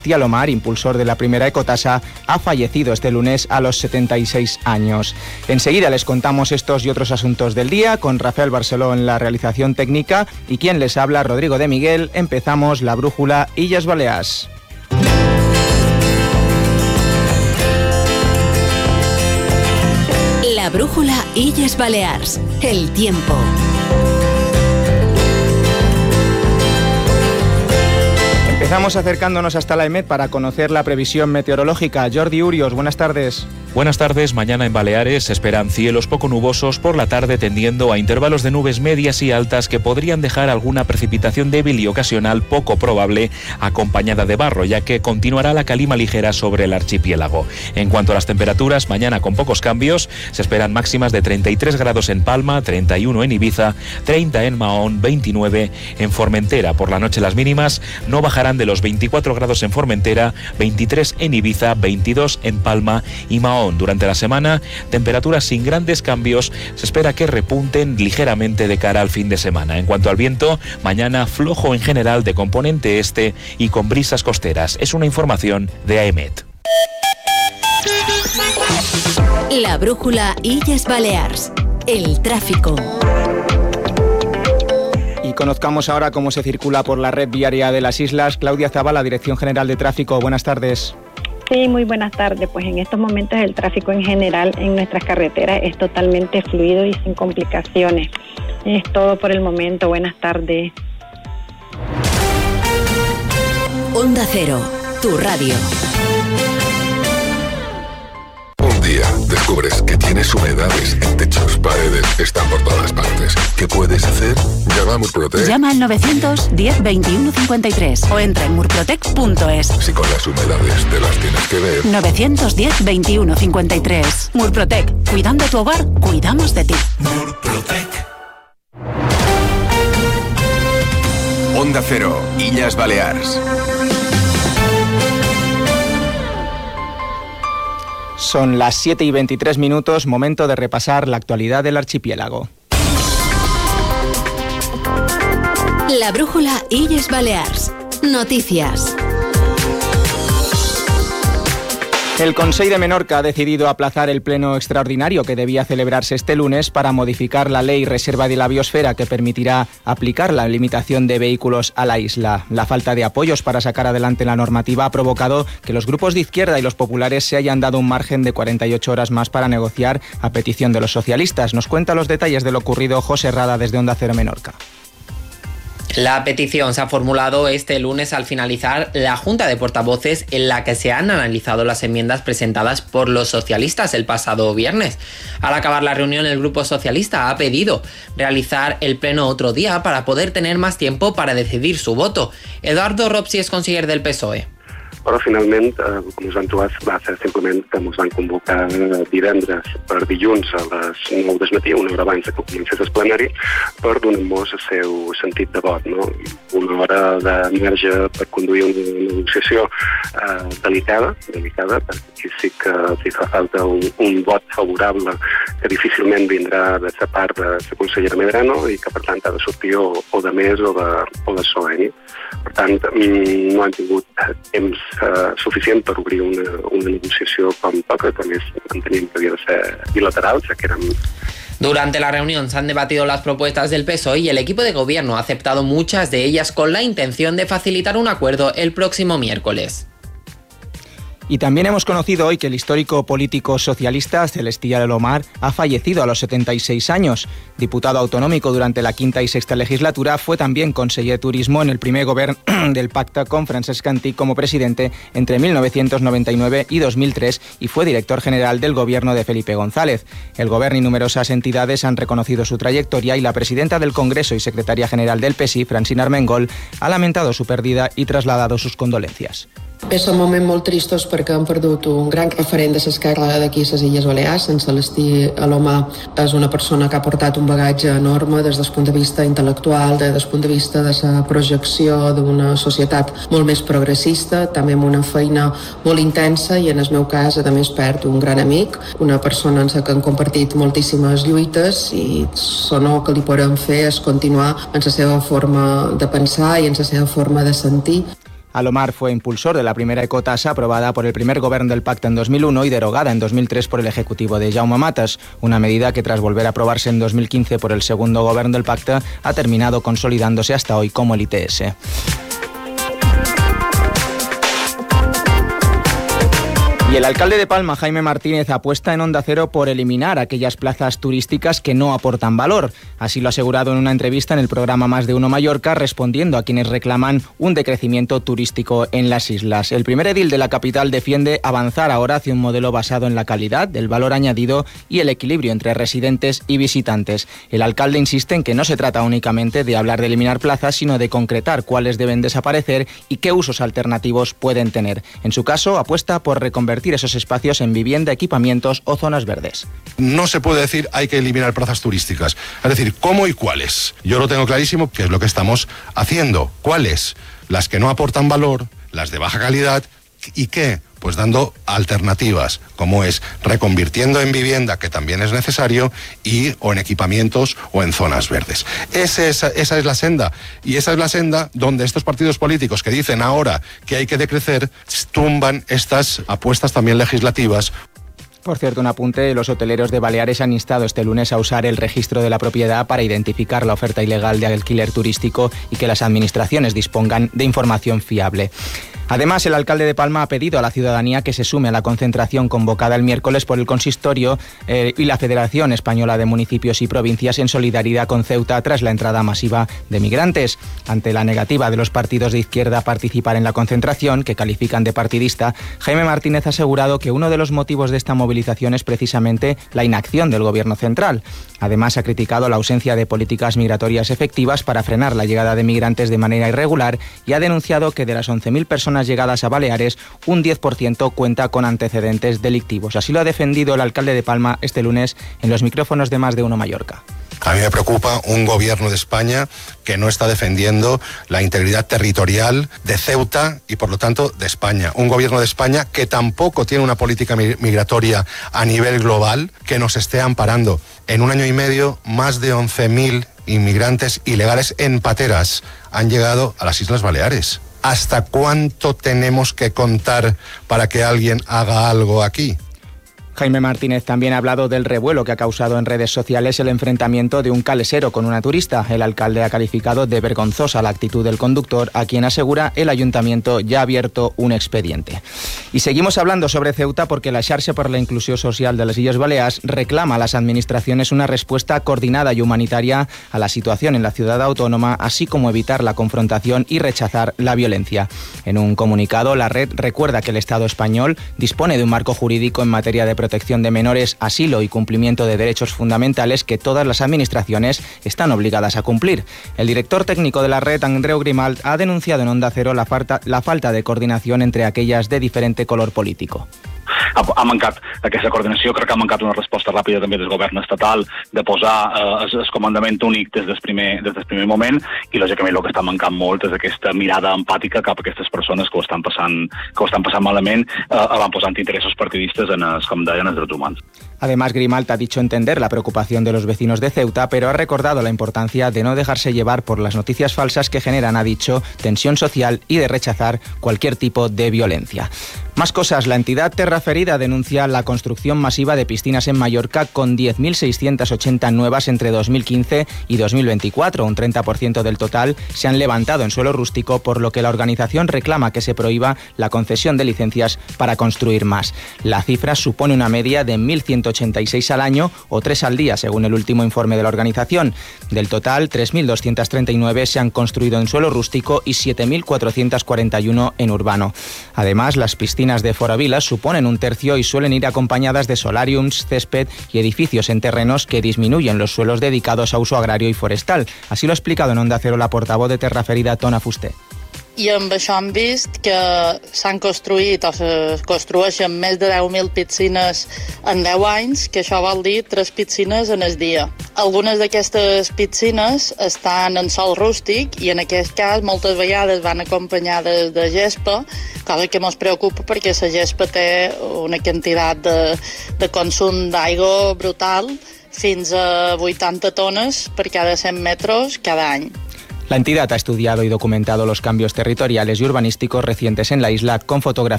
Alomar, impulsor de la primera ecotasa, ha fallecido este lunes a los 76 años. Enseguida les contamos estos y otros asuntos del día con Rafael Barceló en la realización técnica y quien les habla, Rodrigo de Miguel. Empezamos la brújula Illes Balears. La brújula Illes Balears. El tiempo. Empezamos acercándonos hasta la EMET para conocer la previsión meteorológica. Jordi Urios, buenas tardes. Buenas tardes. Mañana en Baleares se esperan cielos poco nubosos, por la tarde tendiendo a intervalos de nubes medias y altas que podrían dejar alguna precipitación débil y ocasional poco probable, acompañada de barro, ya que continuará la calima ligera sobre el archipiélago. En cuanto a las temperaturas, mañana con pocos cambios, se esperan máximas de 33 grados en Palma, 31 en Ibiza, 30 en Mahón, 29 en Formentera. Por la noche las mínimas no bajarán de los 24 grados en Formentera, 23 en Ibiza, 22 en Palma y Mahón. Durante la semana, temperaturas sin grandes cambios, se espera que repunten ligeramente de cara al fin de semana. En cuanto al viento, mañana flojo en general de componente este y con brisas costeras. Es una información de AEMET. La brújula Illes Balears. El tráfico. Y conozcamos ahora cómo se circula por la red viaria de las islas. Claudia Zavala, Dirección General de Tráfico. Buenas tardes. Sí, muy buenas tardes. Pues en estos momentos el tráfico en general en nuestras carreteras es totalmente fluido y sin complicaciones. Es todo por el momento. Buenas tardes. Onda Cero, tu radio. Un día descubres que tienes humedades en techos, paredes, están por todas partes. ¿Qué puedes hacer? Llama a Murprotec. Llama al 910 21 53 o entra en murprotec.es. Si con las humedades te las tienes que ver. 910 21 53. Murprotec. Cuidando tu hogar, cuidamos de ti. Murprotec. Onda Cero, Illes Balears. Son las 7:23, momento de repasar la actualidad del archipiélago. La brújula Illes Balears. Noticias. El Consell de Menorca ha decidido aplazar el pleno extraordinario que debía celebrarse este lunes para modificar la ley Reserva de la Biosfera que permitirá aplicar la limitación de vehículos a la isla. La falta de apoyos para sacar adelante la normativa ha provocado que los grupos de izquierda y los populares se hayan dado un margen de 48 horas más para negociar a petición de los socialistas. Nos cuenta los detalles de lo ocurrido José Rada desde Onda Cero Menorca. La petición se ha formulado este lunes al finalizar la Junta de Portavoces en la que se han analizado las enmiendas presentadas por los socialistas el pasado viernes. Al acabar la reunión, el Grupo Socialista ha pedido realizar el pleno otro día para poder tener más tiempo para decidir su voto. Eduardo Ropsi és conseller del PSOE. Però finalment, com us van trobar, va ser simplement que ens van convocar divendres per dilluns a les 9 del matí, una hora abans que comencés el plenari, per donar-nos el seu sentit de vot. No? Una hora de marge per conduir una negociació delicada, perquè aquí sí que hi fa falta un vot favorable que difícilment vindrà de la part de la consellera Medrano i que per tant ha de sortir o de més o de PSOE. Per tant, no han tingut temps suficient per obrir una negociació com toca, que més enteníem que havia de ser bilateral, ja que érem... Durante la reunión se han debatido las propuestas del PSOE y el equipo de gobierno ha aceptado muchas de ellas con la intención de facilitar un acuerdo el próximo miércoles. Y también hemos conocido hoy que el histórico político socialista Celestí Alomar ha fallecido a los 76 años. Diputado autonómico durante la quinta y sexta legislatura, fue también conseller de Turismo en el primer gobierno del pacte con Francesc Antich como presidente entre 1999 y 2003 y fue director general del gobierno de Felipe González. El gobierno y numerosas entidades han reconocido su trayectoria y la presidenta del Congreso y secretaria general del PSI, Francina Armengol, ha lamentado su pérdida y trasladado sus condolencias. Són moments molt tristos perquè hem perdut un gran referent de l'esquerra d'aquí a les Illes Balears. En Celestí Alomar és una persona que ha portat un bagatge enorme des del punt de vista intel·lectual, des del punt de vista de la projecció d'una societat molt més progressista, també amb una feina molt intensa i en el meu cas a més perd un gran amic, una persona en la que han compartit moltíssimes lluites i l'honor que li podem fer és continuar en la seva forma de pensar i en la seva forma de sentir. Alomar fue impulsor de la primera ecotasa aprobada por el primer govern del pacte en 2001 y derogada en 2003 por el ejecutivo de Jaume Matas, una medida que tras volver a aprobarse en 2015 por el segundo govern del pacte ha terminado consolidándose hasta hoy como el ITS. Y el alcalde de Palma, Jaime Martínez, apuesta en Onda Cero por eliminar aquellas plazas turísticas que no aportan valor. Así lo ha asegurado en una entrevista en el programa Más de Uno Mallorca, respondiendo a quienes reclaman un decrecimiento turístico en las islas. El primer edil de la capital defiende avanzar ahora hacia un modelo basado en la calidad, el valor añadido y el equilibrio entre residentes y visitantes. El alcalde insiste en que no se trata únicamente de hablar de eliminar plazas, sino de concretar cuáles deben desaparecer y qué usos alternativos pueden tener. En su caso, apuesta por reconvertir esos espacios en vivienda, equipamientos o zonas verdes. No se puede decir hay que eliminar plazas turísticas. Es decir, ¿cómo y cuáles? Yo lo tengo clarísimo, que es lo que estamos haciendo. ¿Cuáles? Las que no aportan valor, las de baja calidad. ¿Y qué? Pues dando alternativas, como es reconvirtiendo en vivienda, que también es necesario, o en equipamientos o en zonas verdes. Esa es la senda, y esa es la senda donde estos partidos políticos que dicen ahora que hay que decrecer, tumban estas apuestas también legislativas. Por cierto, un apunte, los hoteleros de Baleares han instado este lunes a usar el registro de la propiedad para identificar la oferta ilegal de alquiler turístico y que las administraciones dispongan de información fiable. Además, el alcalde de Palma ha pedido a la ciudadanía que se sume a la concentración convocada el miércoles por el Consistorio y la Federación Española de Municipios y Provincias en solidaridad con Ceuta tras la entrada masiva de migrantes. Ante la negativa de los partidos de izquierda a participar en la concentración, que califican de partidista, Jaime Martínez ha asegurado que uno de los motivos de esta movilización es precisamente la inacción del Gobierno central. Además, ha criticado la ausencia de políticas migratorias efectivas para frenar la llegada de migrantes de manera irregular y ha denunciado que de las 11.000 personas llegadas a Baleares, un 10% cuenta con antecedentes delictivos. Así lo ha defendido el alcalde de Palma este lunes en los micrófonos de Más de Uno Mallorca. A mí me preocupa un gobierno de España que no está defendiendo la integridad territorial de Ceuta y, por lo tanto, de España. Un gobierno de España que tampoco tiene una política migratoria a nivel global que nos esté amparando. En un año y medio, más de 11.000 inmigrantes ilegales en pateras han llegado a las Islas Baleares. ¿Hasta cuánto tenemos que contar para que alguien haga algo aquí? Jaime Martínez también ha hablado del revuelo que ha causado en redes sociales el enfrentamiento de un calesero con una turista. El alcalde ha calificado de vergonzosa la actitud del conductor, a quien asegura el ayuntamiento ya ha abierto un expediente. Y seguimos hablando sobre Ceuta porque la Xarxa per la Inclusió Social de les Illes Balears reclama a las administraciones una respuesta coordinada y humanitaria a la situación en la ciudad autónoma, así como evitar la confrontación y rechazar la violencia. En un comunicado, la red recuerda que el Estado español dispone de un marco jurídico en materia de protección de menores, asilo y cumplimiento de derechos fundamentales que todas las administraciones están obligadas a cumplir. El director técnico de la red, Andreu Grimalt, ha denunciado en Onda Cero la falta de coordinación entre aquellas de diferente color político. Ha mancat aquesta coordinació, crec que ha mancat una resposta ràpida també del govern estatal de posar el comandament únic des del primer moment i lògicament el que està mancant molt és aquesta mirada empàtica cap a aquestes persones que ho estan passant malament, van posant interessos partidistes en els, com deien, els drets humans. Además, Grimalt ha dicho entender la preocupación de los vecinos de Ceuta, pero ha recordado la importancia de no dejarse llevar por las noticias falsas que generan, ha dicho, tensión social y de rechazar cualquier tipo de violencia. Más cosas, la entidad Terra Ferida denuncia la construcción masiva de piscinas en Mallorca con 10.680 nuevas entre 2015 y 2024. Un 30% del total se han levantado en suelo rústico, por lo que la organización reclama que se prohíba la concesión de licencias para construir más. La cifra supone una media de 1.186 al año o 3 al día, según el último informe de la organización. Del total, 3.239 se han construido en suelo rústico y 7.441 en urbano. Además, las piscinas de Foravilas suponen un tercio y suelen ir acompañadas de solariums, césped y edificios en terrenos que disminuyen los suelos dedicados a uso agrario y forestal. Así lo ha explicado en Onda Cero la portavoz de Terra Ferida, Tona Fuster. I amb això hem vist que s'han construït o se construeixen més de 10.000 piscines en 10 anys, que això vol dir 3 piscines en el dia. Algunes d'aquestes piscines estan en sòl rústic i en aquest cas moltes vegades van acompanyades de gespa, cosa que ens preocupa perquè la gespa té una quantitat de consum d'aigua brutal, fins a 80 tones per cada 100 metres cada any. La entidad ha estudiado y documentado los cambios territoriales y urbanísticos recientes en la isla con fotografías